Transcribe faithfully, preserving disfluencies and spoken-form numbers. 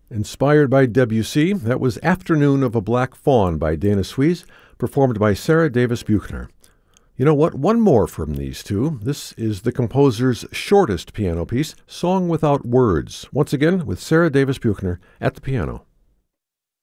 Inspired by Debussy, that was Afternoon of a Black Fawn by Dana Suisse, performed by Sarah Davis Buchner. You know what? One more from these two. This is the composer's shortest piano piece, Song Without Words, once again with Sarah Davis Buchner at the piano.